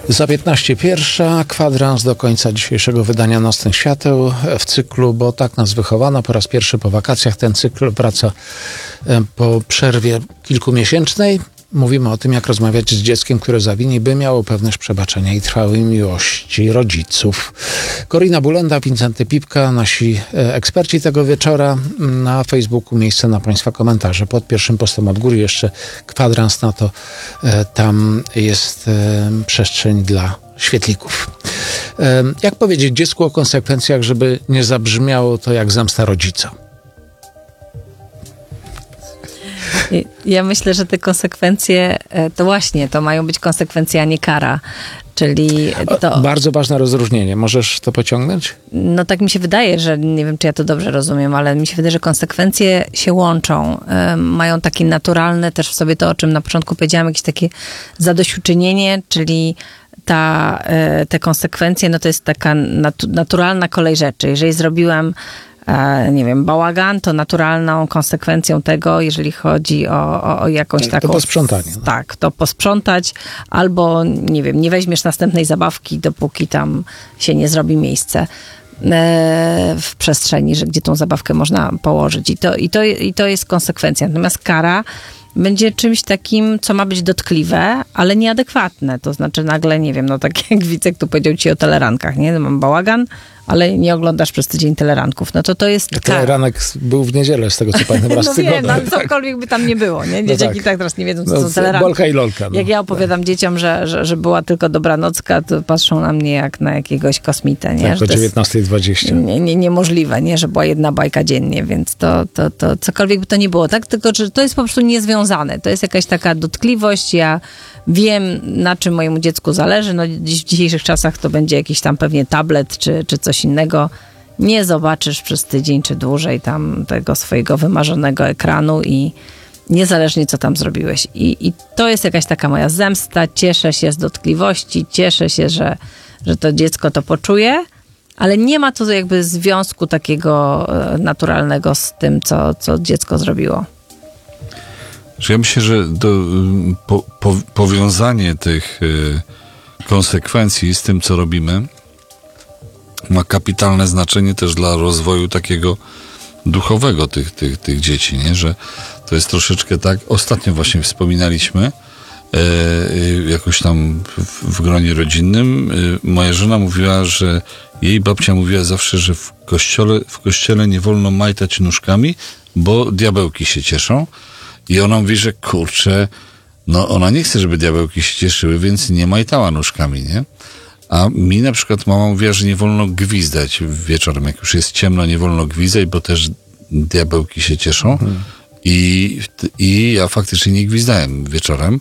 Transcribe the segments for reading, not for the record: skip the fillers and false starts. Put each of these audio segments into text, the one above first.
Za 15:01 kwadrans do końca dzisiejszego wydania Nocnych Świateł w cyklu, bo tak nas wychowano. Po raz pierwszy po wakacjach ten cykl wraca po przerwie kilkumiesięcznej. Mówimy o tym, jak rozmawiać z dzieckiem, które zawini, by miało pewność przebaczenia i trwałej miłości rodziców. Korina Bulenda, Wincenty Pipka, nasi eksperci tego wieczora. Na Facebooku miejsce na Państwa komentarze. Pod pierwszym postem od góry jeszcze kwadrans na to. Tam jest przestrzeń dla świetlików. Jak powiedzieć dziecku o konsekwencjach, żeby nie zabrzmiało to jak zemsta rodzica? Ja myślę, że te konsekwencje, to mają być konsekwencje, a nie kara. Czyli to... Bardzo ważne rozróżnienie. Możesz to pociągnąć? No tak mi się wydaje, że nie wiem, czy ja to dobrze rozumiem, ale mi się wydaje, że konsekwencje się łączą. Mają takie naturalne też w sobie to, o czym na początku powiedziałam, jakieś takie zadośćuczynienie, czyli te konsekwencje, no to jest taka naturalna kolej rzeczy. Jeżeli zrobiłem nie wiem, bałagan, to naturalną konsekwencją tego, jeżeli chodzi o jakąś taką... To posprzątanie. No. Tak, to posprzątać, albo, nie wiem, nie weźmiesz następnej zabawki, dopóki tam się nie zrobi miejsce w przestrzeni, gdzie tą zabawkę można położyć. I to jest konsekwencja. Natomiast kara będzie czymś takim, co ma być dotkliwe, ale nieadekwatne. To znaczy nagle, nie wiem, no tak jak Wicek tu powiedział ci o telerankach, nie? Mam bałagan, ale nie oglądasz przez tydzień teleranków. No to jest kara. Teleranek był w niedzielę, z tego co pamiętam, raz w tygodniu. No cokolwiek by tam nie było, nie? Dzieciaki tak teraz nie wiedzą, co są teleranki. Bolka i lolka. No. Jak ja opowiadam dzieciom, że była tylko dobranocka, to patrzą na mnie jak na jakiegoś kosmitę, nie? Tak, o 19:20. Niemożliwe, nie? Że była jedna bajka dziennie, więc to cokolwiek by to nie było, tak? Tylko, że to jest po prostu niezwiązane. To jest jakaś taka dotkliwość. Ja wiem, na czym mojemu dziecku zależy. No dziś w dzisiejszych czasach to będzie jakiś tam pewnie tablet, czy coś innego. Nie zobaczysz przez tydzień czy dłużej tam tego swojego wymarzonego ekranu i niezależnie co tam zrobiłeś. I to jest jakaś taka moja zemsta. Cieszę się z dotkliwości, cieszę się, że to dziecko to poczuje, ale nie ma tu jakby związku takiego naturalnego z tym, co dziecko zrobiło. Ja myślę, że powiązanie tych konsekwencji z tym, co robimy, ma kapitalne znaczenie też dla rozwoju takiego duchowego tych dzieci, nie? Że to jest troszeczkę tak, ostatnio właśnie wspominaliśmy, jakoś tam w gronie rodzinnym, moja żona mówiła, że jej babcia mówiła zawsze, że w kościele nie wolno majtać nóżkami, bo diabełki się cieszą. I ona mówi, że kurczę, no ona nie chce, żeby diabełki się cieszyły, więc nie majtała nóżkami, nie? A mi na przykład mama mówiła, że nie wolno gwizdać wieczorem. Jak już jest ciemno, nie wolno gwizdać, bo też diabełki się cieszą. Mhm. I ja faktycznie nie gwizdałem wieczorem.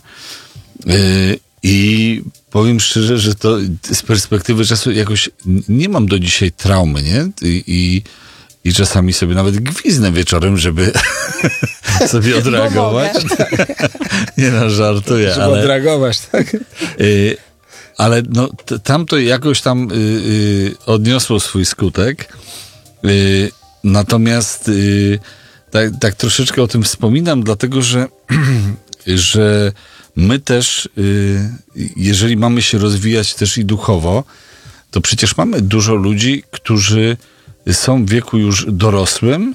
I powiem szczerze, że to z perspektywy czasu jakoś nie mam do dzisiaj traumy, nie? I czasami sobie nawet gwizdnę wieczorem, żeby sobie odreagować. Nie no, żartuję. Żeby odreagować, tak? Ale no, tam to jakoś tam odniosło swój skutek. Natomiast tak troszeczkę o tym wspominam, dlatego że my też, jeżeli mamy się rozwijać też i duchowo, to przecież mamy dużo ludzi, którzy są w wieku już dorosłym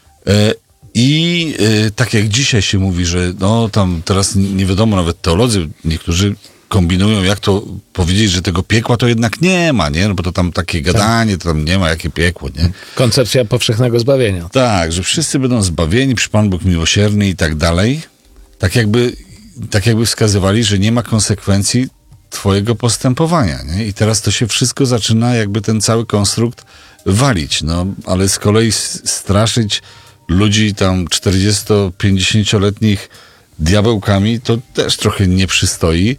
i tak jak dzisiaj się mówi, że no tam teraz nie wiadomo, nawet teolodzy niektórzy kombinują, jak to powiedzieć, że tego piekła to jednak nie ma, nie? No bo to tam takie gadanie, to tam nie ma, jakie piekło, nie? Koncepcja powszechnego zbawienia. Tak, że wszyscy będą zbawieni, przy Pan Bóg miłosierny i tak dalej. Tak jakby wskazywali, że nie ma konsekwencji twojego postępowania, nie? I teraz to się wszystko zaczyna, jakby ten cały konstrukt walić, no, ale z kolei straszyć ludzi tam 40-50-letnich diabełkami, to też trochę nie przystoi,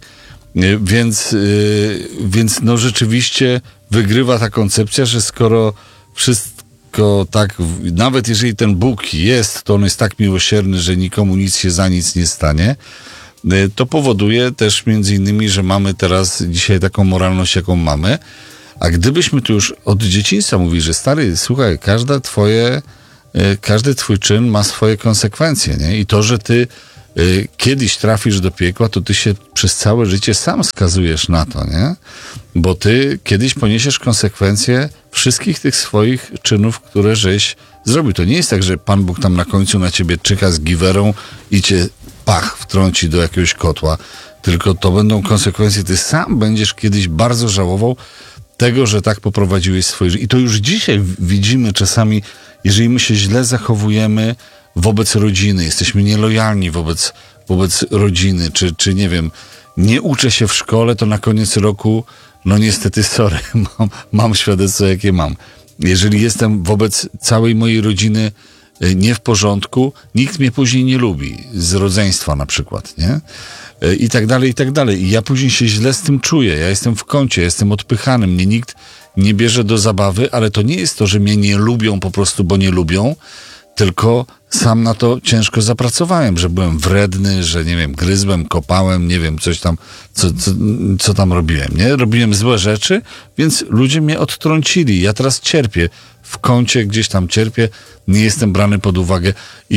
więc no rzeczywiście wygrywa ta koncepcja, że skoro wszystko tak, nawet jeżeli ten Bóg jest, to on jest tak miłosierny, że nikomu nic się za nic nie stanie, to powoduje też między innymi, że mamy teraz dzisiaj taką moralność, jaką mamy. A gdybyśmy tu już od dzieciństwa mówili, że stary, słuchaj, każdy twój czyn ma swoje konsekwencje, nie? I to, że ty kiedyś trafisz do piekła, to ty się przez całe życie sam skazujesz na to, nie? Bo ty kiedyś poniesiesz konsekwencje wszystkich tych swoich czynów, które żeś zrobił. To nie jest tak, że Pan Bóg tam na końcu na ciebie czyha z giwerą i cię wtrąci do jakiegoś kotła, tylko to będą konsekwencje. Ty sam będziesz kiedyś bardzo żałował tego, że tak poprowadziłeś swoje życie. I to już dzisiaj widzimy czasami, jeżeli my się źle zachowujemy wobec rodziny, jesteśmy nielojalni wobec rodziny, czy nie wiem, nie uczę się w szkole, to na koniec roku, no niestety, sorry, mam świadectwo, jakie mam. Jeżeli jestem wobec całej mojej rodziny nie w porządku, nikt mnie później nie lubi, z rodzeństwa na przykład, nie? I tak dalej, i tak dalej. I ja później się źle z tym czuję, ja jestem w kącie, jestem odpychany, mnie nikt nie bierze do zabawy, ale to nie jest to, że mnie nie lubią po prostu, bo nie lubią, tylko sam na to ciężko zapracowałem, że byłem wredny, że nie wiem, gryzłem, kopałem, nie wiem, coś tam, co tam robiłem, nie? Robiłem złe rzeczy, więc ludzie mnie odtrącili. Ja teraz cierpię. W kącie gdzieś tam cierpię, nie jestem brany pod uwagę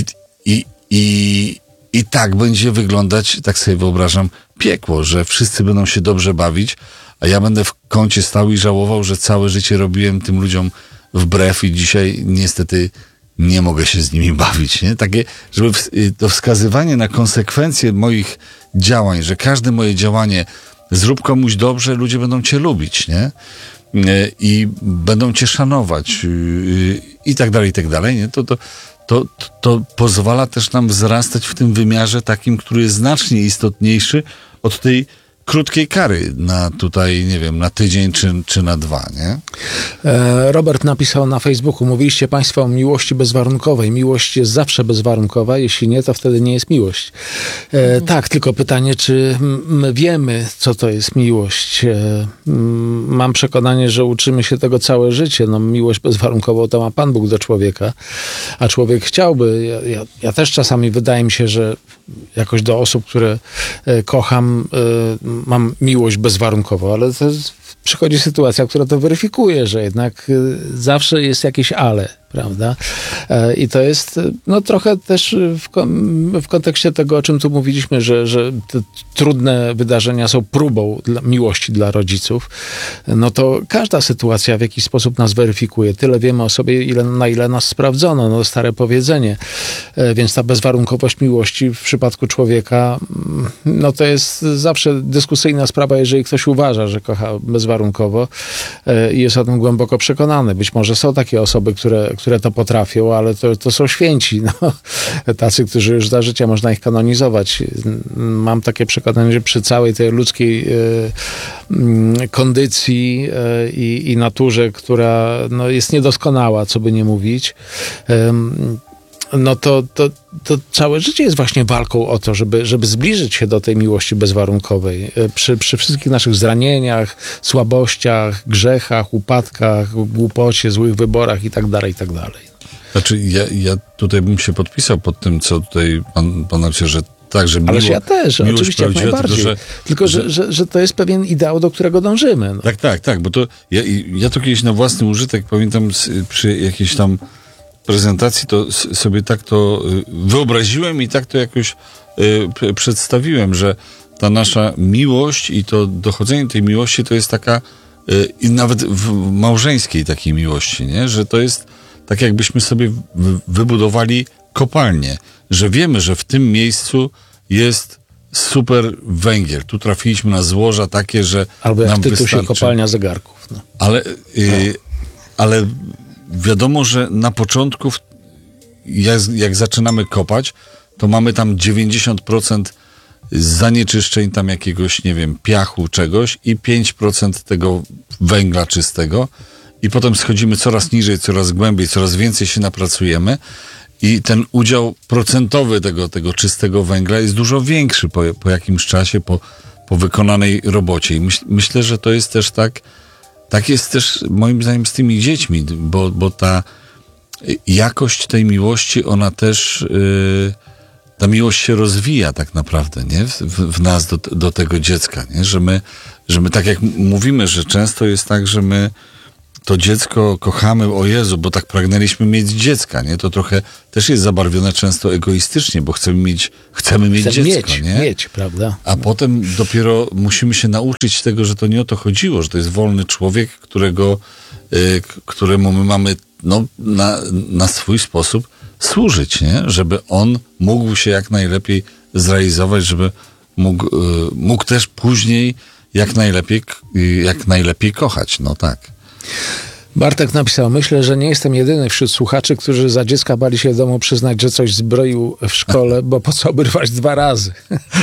i tak będzie wyglądać, tak sobie wyobrażam, piekło, że wszyscy będą się dobrze bawić, a ja będę w kącie stał i żałował, że całe życie robiłem tym ludziom wbrew i dzisiaj niestety nie mogę się z nimi bawić, nie? Takie, żeby to wskazywanie na konsekwencje moich działań, że każde moje działanie zrób komuś dobrze, ludzie będą cię lubić, nie? I będą cię szanować i tak dalej, nie? To pozwala też nam wzrastać w tym wymiarze takim, który jest znacznie istotniejszy od tej krótkiej kary na tutaj, nie wiem, na tydzień czy na 2, nie? Robert napisał na Facebooku, mówiliście Państwo o miłości bezwarunkowej. Miłość jest zawsze bezwarunkowa, jeśli nie, to wtedy nie jest miłość. Tak, tylko pytanie, czy my wiemy, co to jest miłość? Mam przekonanie, że uczymy się tego całe życie. No, miłość bezwarunkową to ma Pan Bóg do człowieka, a człowiek chciałby. Ja też czasami wydaje mi się, że jakoś do osób, które kocham, mam miłość bezwarunkową, ale to przychodzi sytuacja, która to weryfikuje, że jednak zawsze jest jakieś ale, prawda? I to jest no trochę też w kontekście tego, o czym tu mówiliśmy, że te trudne wydarzenia są próbą miłości dla rodziców, no to każda sytuacja w jakiś sposób nas weryfikuje. Tyle wiemy o sobie, na ile nas sprawdzono, no stare powiedzenie. Więc ta bezwarunkowość miłości w przypadku człowieka, no to jest zawsze dyskusyjna sprawa, jeżeli ktoś uważa, że kocha bezwarunkowo i jest o tym głęboko przekonany. Być może są takie osoby, które to potrafią, ale to są święci. No. Tacy, którzy już za życia można ich kanonizować. Mam takie przekonanie, że przy całej tej ludzkiej kondycji i naturze, która no, jest niedoskonała, co by nie mówić, no to całe życie jest właśnie walką o to, żeby zbliżyć się do tej miłości bezwarunkowej. Przy wszystkich naszych zranieniach, słabościach, grzechach, upadkach, głupocie, złych wyborach i tak dalej. Znaczy, ja tutaj bym się podpisał pod tym, co tutaj pan napisał, że tak, że Ależ ja też, oczywiście jak najbardziej. Tylko, że to jest pewien ideał, do którego dążymy. No. Tak, bo to ja to kiedyś na własny użytek pamiętam przy jakiejś tam prezentacji, to sobie tak to wyobraziłem i tak to jakoś przedstawiłem, że ta nasza miłość i to dochodzenie tej miłości to jest taka i nawet w małżeńskiej takiej miłości, nie? Że to jest tak jakbyśmy sobie wybudowali kopalnię, że wiemy, że w tym miejscu jest super węgiel. Tu trafiliśmy na złoża takie, że albo jak nam w tytuł wystarczy. Się kopalnia zegarków. No. Ale wiadomo, że na początku, jak zaczynamy kopać, to mamy tam 90% zanieczyszczeń, tam jakiegoś, nie wiem, piachu, czegoś i 5% tego węgla czystego. I potem schodzimy coraz niżej, coraz głębiej, coraz więcej się napracujemy i ten udział procentowy tego czystego węgla jest dużo większy po jakimś czasie, po wykonanej robocie. I myślę, że to jest też tak jest też moim zdaniem z tymi dziećmi, bo ta jakość tej miłości, ona też, ta miłość się rozwija tak naprawdę, nie? W nas do tego dziecka, nie? Że my tak jak mówimy, że często jest tak, że my to dziecko kochamy, o Jezu, bo tak pragnęliśmy mieć dziecka, nie? To trochę też jest zabarwione często egoistycznie, bo chcemy mieć dziecko, nie? Mieć, prawda? A potem dopiero musimy się nauczyć tego, że to nie o to chodziło, że to jest wolny człowiek, któremu my mamy na swój sposób służyć, nie? Żeby on mógł się jak najlepiej zrealizować, żeby mógł też później jak najlepiej kochać. No tak. Bartek napisał, myślę, że nie jestem jedyny wśród słuchaczy, którzy za dziecka bali się w domu przyznać, że coś zbroił w szkole, bo po co obrywać 2 razy?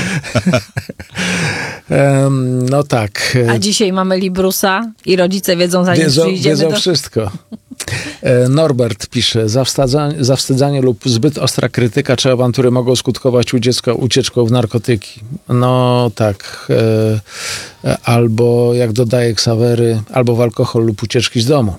No tak. A dzisiaj mamy Librusa i rodzice wiedzą, zanim przyjdziemy wiedzą wszystko. Norbert pisze, zawstydzanie lub zbyt ostra krytyka czy awantury mogą skutkować u dziecka ucieczką w narkotyki. No tak. Albo, jak dodaje Ksawery, albo w alkohol lub ucieczki z domu.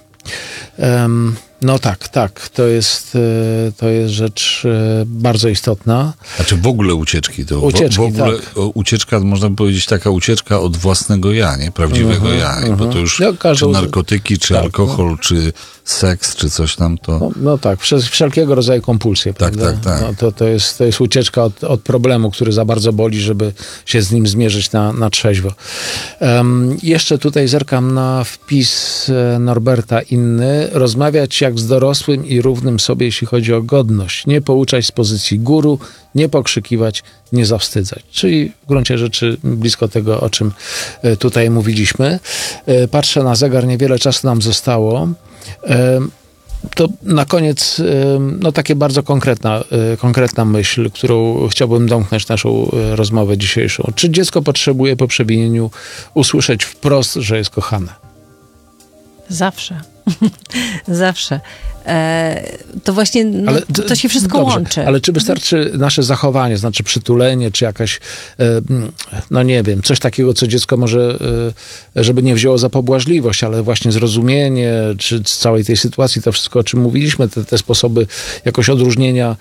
No tak. To jest rzecz bardzo istotna. Znaczy w ogóle ucieczki. To ucieczki, w ogóle tak. Ucieczka, można by powiedzieć, taka ucieczka od własnego ja, nie? Prawdziwego ja. Bo to już czy narkotyki, czy alkohol, czy seks, czy coś tam, to... No tak, przez wszelkiego rodzaju kompulsje, prawda? Tak. No, to jest ucieczka od problemu, który za bardzo boli, żeby się z nim zmierzyć na trzeźwo. Jeszcze tutaj zerkam na wpis Norberta inny. Rozmawiać jak z dorosłym i równym sobie, jeśli chodzi o godność. Nie pouczać z pozycji guru, nie pokrzykiwać, nie zawstydzać. Czyli w gruncie rzeczy blisko tego, o czym tutaj mówiliśmy. Patrzę na zegar, niewiele czasu nam zostało. To na koniec takie bardzo konkretna myśl, którą chciałbym domknąć naszą rozmowę dzisiejszą. Czy dziecko potrzebuje po przewinieniu usłyszeć wprost, że jest kochane? Zawsze. Zawsze. To właśnie to się wszystko łączy. Ale czy wystarczy nasze zachowanie, znaczy przytulenie, czy jakaś, nie wiem, coś takiego, co dziecko może, żeby nie wzięło za pobłażliwość, ale właśnie zrozumienie, czy z całej tej sytuacji, to wszystko, o czym mówiliśmy, te sposoby jakoś odróżnienia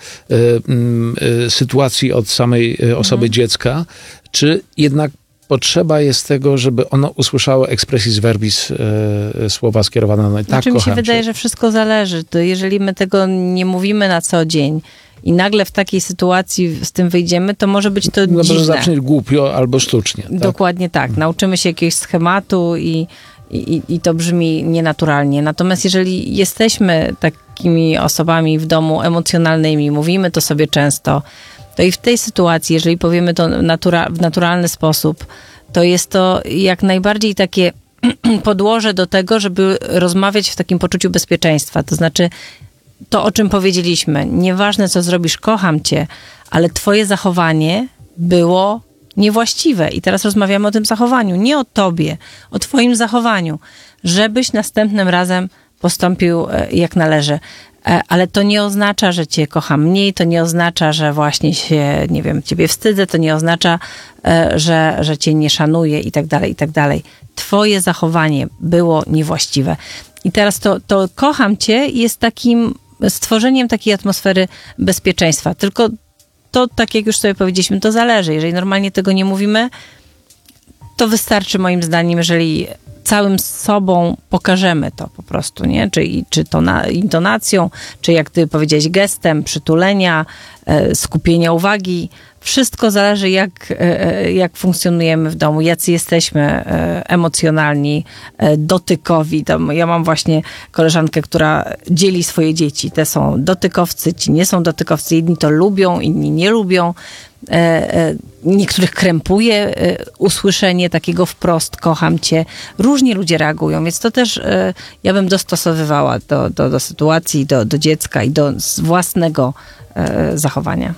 sytuacji od samej osoby dziecka, czy jednak potrzeba jest tego, żeby ono usłyszało expressis verbis słowa skierowane na tak, mi się wydaje, że wszystko zależy. To jeżeli my tego nie mówimy na co dzień i nagle w takiej sytuacji z tym wyjdziemy, to może być to dziwne. Może zabrzmieć głupio albo sztucznie. Tak? Dokładnie tak. Nauczymy się jakiegoś schematu i to brzmi nienaturalnie. Natomiast jeżeli jesteśmy takimi osobami w domu emocjonalnymi, mówimy to sobie często, to i w tej sytuacji, jeżeli powiemy to w naturalny sposób, to jest to jak najbardziej takie podłoże do tego, żeby rozmawiać w takim poczuciu bezpieczeństwa. To znaczy to, o czym powiedzieliśmy. Nieważne, co zrobisz, kocham cię, ale twoje zachowanie było niewłaściwe. I teraz rozmawiamy o tym zachowaniu. Nie o tobie, o twoim zachowaniu. Żebyś następnym razem postąpił jak należy. Ale to nie oznacza, że cię kocham mniej, to nie oznacza, że właśnie się, nie wiem, ciebie wstydzę, to nie oznacza, że cię nie szanuję i tak dalej, i tak dalej. Twoje zachowanie było niewłaściwe. I teraz to kocham cię jest takim stworzeniem takiej atmosfery bezpieczeństwa. Tylko to, tak jak już sobie powiedzieliśmy, to zależy. Jeżeli normalnie tego nie mówimy, to wystarczy moim zdaniem, jeżeli całym sobą pokażemy to po prostu, nie? Czy to intonacją, czy jak ty powiedziałeś, gestem, przytulenia, skupienia uwagi. Wszystko zależy, jak funkcjonujemy w domu, jacy jesteśmy emocjonalni, dotykowi. Ja mam właśnie koleżankę, która dzieli swoje dzieci. Te są dotykowcy, ci nie są dotykowcy. Jedni to lubią, inni nie lubią. Niektórych krępuje usłyszenie takiego wprost, kocham cię. Różnie ludzie reagują, więc to też ja bym dostosowywała do sytuacji, do dziecka i do własnego zachowania.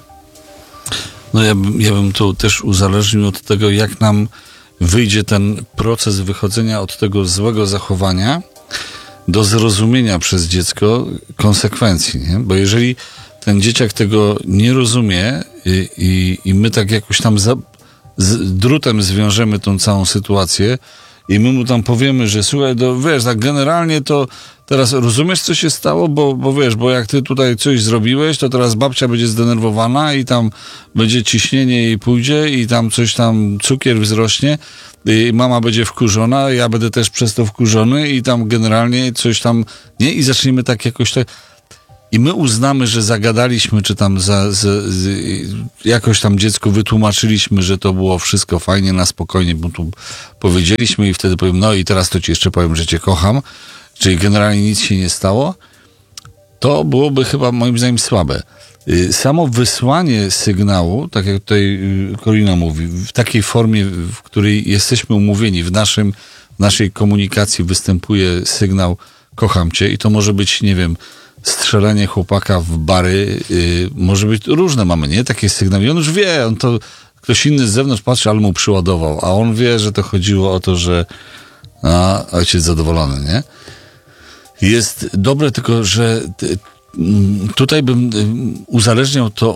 No ja bym to też uzależnił od tego, jak nam wyjdzie ten proces wychodzenia od tego złego zachowania do zrozumienia przez dziecko konsekwencji, nie? Bo jeżeli ten dzieciak tego nie rozumie i my tak jakoś tam drutem zwiążemy tą całą sytuację i my mu tam powiemy, że słuchaj, wiesz, tak generalnie to teraz rozumiesz, co się stało, bo wiesz, bo jak ty tutaj coś zrobiłeś, to teraz babcia będzie zdenerwowana i tam będzie ciśnienie jej pójdzie i tam coś tam, cukier wzrośnie i mama będzie wkurzona, ja będę też przez to wkurzony i tam generalnie coś tam, nie? I zaczniemy tak jakoś tak... I my uznamy, że zagadaliśmy, czy tam jakoś tam dziecku wytłumaczyliśmy, że to było wszystko fajnie, na spokojnie, bo tu powiedzieliśmy i wtedy powiem, no i teraz to ci jeszcze powiem, że cię kocham, czyli generalnie nic się nie stało, to byłoby chyba moim zdaniem słabe. Samo wysłanie sygnału, tak jak tutaj Korina mówi, w takiej formie, w której jesteśmy umówieni, w naszej komunikacji występuje sygnał kocham cię i to może być, nie wiem, strzelanie chłopaka w bary, może być różne mamy, nie? Takie sygnały. I on już wie, ktoś inny z zewnątrz patrzy, ale mu przyładował, a on wie, że to chodziło o to, że ojciec zadowolony, nie? Jest dobre, tylko że tutaj bym uzależniał to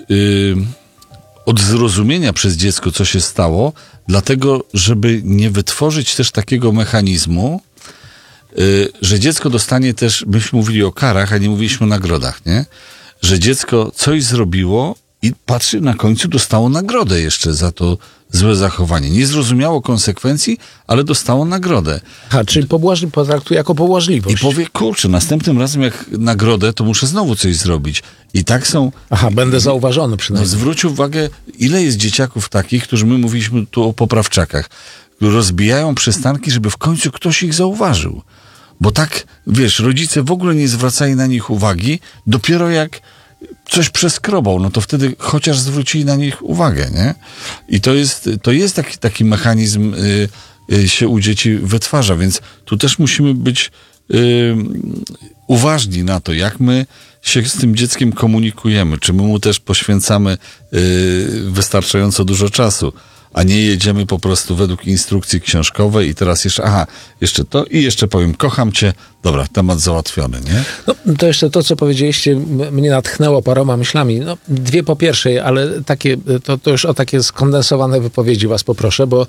od zrozumienia przez dziecko, co się stało, dlatego, żeby nie wytworzyć też takiego mechanizmu, że dziecko dostanie też, myśmy mówili o karach, a nie mówiliśmy o nagrodach, nie? Że dziecko coś zrobiło i patrzy, na końcu dostało nagrodę jeszcze za to złe zachowanie. Nie zrozumiało konsekwencji, ale dostało nagrodę. Czyli potraktuje jako pobłażliwość. I powie, kurczę, następnym razem jak nagrodę, to muszę znowu coś zrobić. I tak są... Będę zauważony przynajmniej. No, zwróć uwagę, ile jest dzieciaków takich, którzy my mówiliśmy tu o poprawczakach, którzy rozbijają przystanki, żeby w końcu ktoś ich zauważył. Bo tak, wiesz, rodzice w ogóle nie zwracali na nich uwagi, dopiero jak coś przeskrobał, no to wtedy chociaż zwrócili na nich uwagę, nie? I to jest taki mechanizm się u dzieci wytwarza, więc tu też musimy być uważni na to, jak my się z tym dzieckiem komunikujemy, czy my mu też poświęcamy wystarczająco dużo czasu, a nie jedziemy po prostu według instrukcji książkowej i teraz jeszcze to i jeszcze powiem, kocham cię, dobra, temat załatwiony, nie? No, to jeszcze to, co powiedzieliście, mnie natchnęło paroma myślami. No, dwie po pierwszej, ale takie, to już o takie skondensowane wypowiedzi was poproszę, bo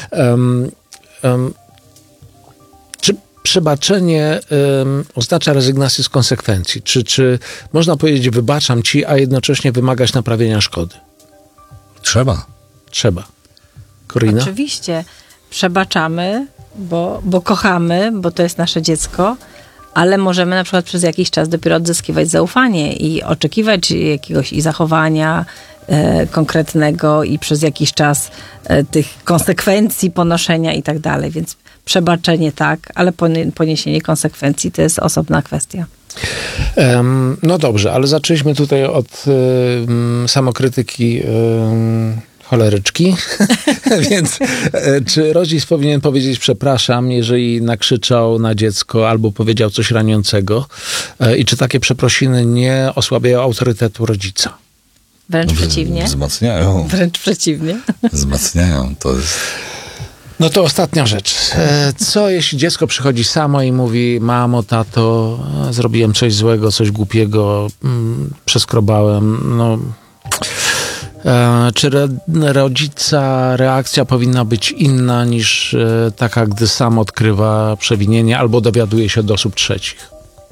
czy przebaczenie oznacza rezygnację z konsekwencji? Czy można powiedzieć, wybaczam ci, a jednocześnie wymagać naprawienia szkody? Trzeba. Korina? Oczywiście. Przebaczamy, bo kochamy, bo to jest nasze dziecko, ale możemy na przykład przez jakiś czas dopiero odzyskiwać zaufanie i oczekiwać jakiegoś zachowania konkretnego i przez jakiś czas tych konsekwencji ponoszenia i tak dalej. Więc przebaczenie tak, ale poniesienie konsekwencji to jest osobna kwestia. No dobrze, ale zaczęliśmy tutaj od samokrytyki choleryczki, więc czy rodzic powinien powiedzieć przepraszam, jeżeli nakrzyczał na dziecko albo powiedział coś raniącego i czy takie przeprosiny nie osłabiają autorytetu rodzica? Wręcz przeciwnie. Wzmacniają. Wręcz przeciwnie. Wzmacniają, to jest... No to ostatnia rzecz. Co jeśli dziecko przychodzi samo i mówi mamo, tato, zrobiłem coś złego, coś głupiego, przeskrobałem, czy rodzica reakcja powinna być inna niż taka, gdy sam odkrywa przewinienie albo dowiaduje się od osób trzecich?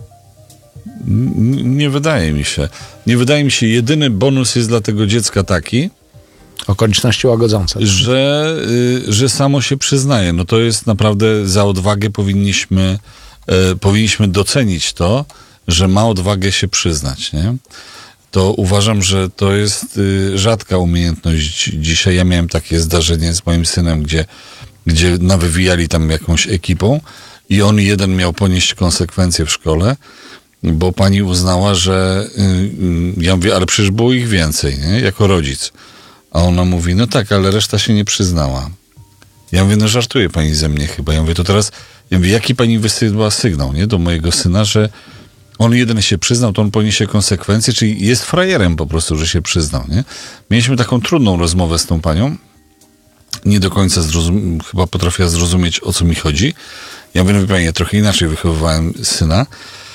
Nie wydaje mi się. Nie wydaje mi się. Jedyny bonus jest dla tego dziecka taki, okoliczności łagodzące. Że samo się przyznaje. No to jest naprawdę za odwagę powinniśmy docenić to, że ma odwagę się przyznać, nie? To uważam, że to jest rzadka umiejętność dzisiaj. Ja miałem takie zdarzenie z moim synem, gdzie nawywijali tam jakąś ekipą i on jeden miał ponieść konsekwencje w szkole, bo pani uznała, że ja mówię, ale przecież było ich więcej, nie? Jako rodzic. A ona mówi, no tak, ale reszta się nie przyznała. Ja mówię, no żartuje pani ze mnie chyba. Ja mówię, to teraz, jaki pani wysyła sygnał, nie? Do mojego syna, że on jeden się przyznał, to on poniesie konsekwencje, czyli jest frajerem po prostu, że się przyznał, nie? Mieliśmy taką trudną rozmowę z tą panią. Nie do końca chyba potrafiła zrozumieć, o co mi chodzi. Ja mówię, no wie pani, ja trochę inaczej wychowywałem syna.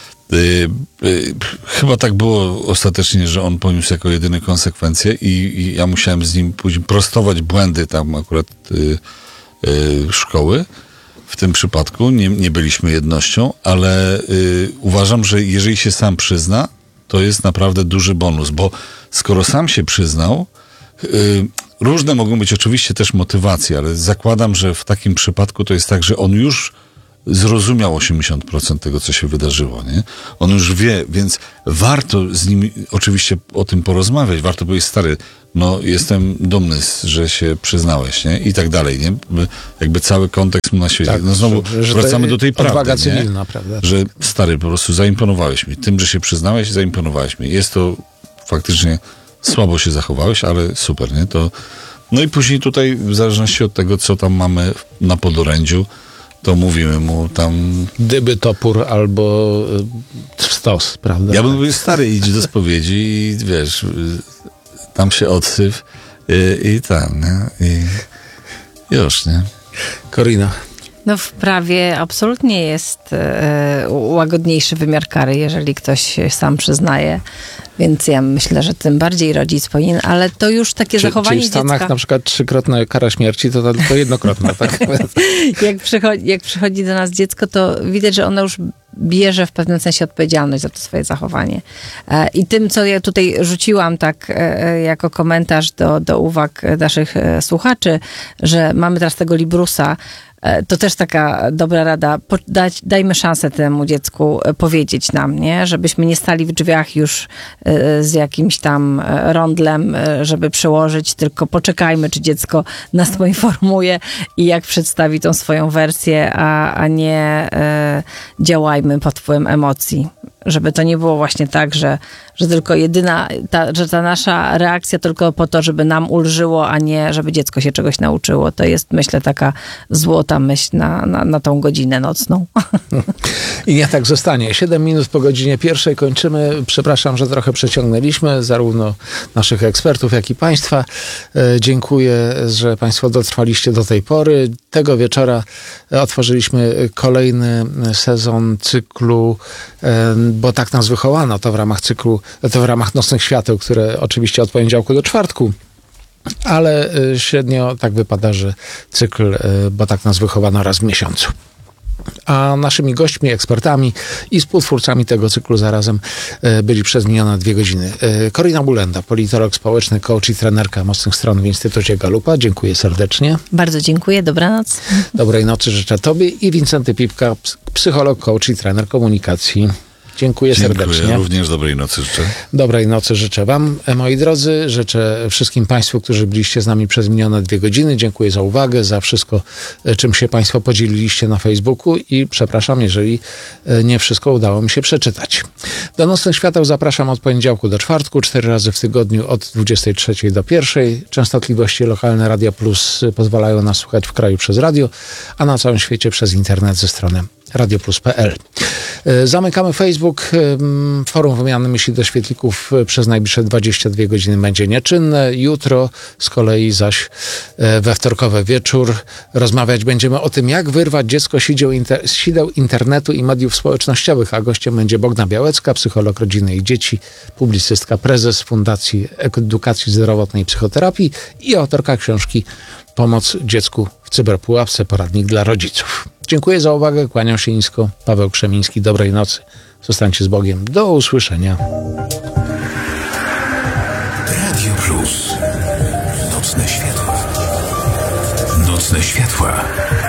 Chyba tak było ostatecznie, że on poniósł jako jedyny konsekwencje i ja musiałem z nim później prostować błędy tam akurat szkoły w tym przypadku. Nie byliśmy jednością, ale uważam, że jeżeli się sam przyzna, to jest naprawdę duży bonus, bo skoro sam się przyznał, różne mogą być oczywiście też motywacje, ale zakładam, że w takim przypadku to jest tak, że on już zrozumiał 80% tego, co się wydarzyło, nie? On już wie, więc warto z nim oczywiście o tym porozmawiać, warto powiedzieć, stary, no jestem dumny, że się przyznałeś, nie? I tak dalej, nie? Jakby cały kontekst mu na świecie. Tak, no znowu że wracamy do tej prawdy, odwaga nie? cywilna, prawda? Że stary, po prostu zaimponowałeś mi. Tym, że się przyznałeś, zaimponowałeś mi. Jest to faktycznie słabo się zachowałeś, ale super, nie? To... No i później tutaj, w zależności od tego, co tam mamy na podorędziu, to mówimy mu tam... Dyby, topór albo stos, prawda? Ja bym mówił, stary, idź do spowiedzi i wiesz, tam się odsyp i tam, nie? I już, nie? Korina. No w prawie absolutnie jest łagodniejszy wymiar kary, jeżeli ktoś się sam przyznaje. Więc ja myślę, że tym bardziej rodzic powinien, ale to już takie zachowanie czyli w Stanach dziecka... na przykład 3-krotna kara śmierci, to tylko jednokrotna, tak? Jak przychodzi do nas dziecko, to widać, że ono już bierze w pewnym sensie odpowiedzialność za to swoje zachowanie. I tym, co ja tutaj rzuciłam tak jako komentarz do uwag naszych słuchaczy, że mamy teraz tego Librusa, to też taka dobra rada. Dajmy szansę temu dziecku powiedzieć nam, nie? Żebyśmy nie stali w drzwiach już z jakimś tam rondlem, żeby przełożyć, tylko poczekajmy, czy dziecko nas poinformuje i jak przedstawi tą swoją wersję, a nie działajmy pod wpływem emocji. Żeby to nie było właśnie tak, że tylko że ta nasza reakcja tylko po to, żeby nam ulżyło, a nie żeby dziecko się czegoś nauczyło. To jest, myślę, taka złota myśl na tą godzinę nocną. I niech tak zostanie. 7 minut po godzinie 1 kończymy. Przepraszam, że trochę przeciągnęliśmy zarówno naszych ekspertów, jak i państwa. Dziękuję, że państwo dotrwaliście do tej pory. Tego wieczora otworzyliśmy kolejny sezon cyklu, bo tak nas wychowano. To w ramach cyklu, to w ramach Nocnych Świateł, które oczywiście od poniedziałku do czwartku, ale średnio tak wypada, że cykl, bo tak nas wychowano, raz w miesiącu. A naszymi gośćmi, ekspertami i współtwórcami tego cyklu zarazem byli przez minione 2 godziny. Korina Bulenda, politolog społeczny, coach i trenerka Mocnych Stron w Instytucie Galupa. Dziękuję serdecznie. Bardzo dziękuję, dobranoc. Dobrej nocy życzę tobie i Wincenty Pipka, psycholog, coach i trener komunikacji. Dziękuję serdecznie. Również dobrej nocy życzę. Dobrej nocy życzę wam, moi drodzy. Życzę wszystkim państwu, którzy byliście z nami przez minione 2 godziny. Dziękuję za uwagę, za wszystko, czym się państwo podzieliliście na Facebooku i przepraszam, jeżeli nie wszystko udało mi się przeczytać. Do Nocnych Świateł zapraszam od poniedziałku do czwartku, 4 razy w tygodniu od 23 do 1. Częstotliwości lokalne Radia Plus pozwalają nas słuchać w kraju przez radio, a na całym świecie przez internet ze strony radioplus.pl. Zamykamy Facebook. Forum Wymiany Myśli do Świetlików przez najbliższe 22 godziny będzie nieczynne. Jutro z kolei zaś we wtorkowy wieczór rozmawiać będziemy o tym, jak wyrwać dziecko z sideł internetu i mediów społecznościowych, a gościem będzie Bogna Białecka, psycholog rodziny i dzieci, publicystka, prezes Fundacji Edukacji Zdrowotnej i Psychoterapii i autorka książki Pomoc dziecku w cyberpułapce, poradnik dla rodziców. Dziękuję za uwagę, kłaniam się nisko. Paweł Krzemiński, dobrej nocy. Zostańcie z Bogiem. Do usłyszenia. Radio Plus. Nocne światła. Nocne światła.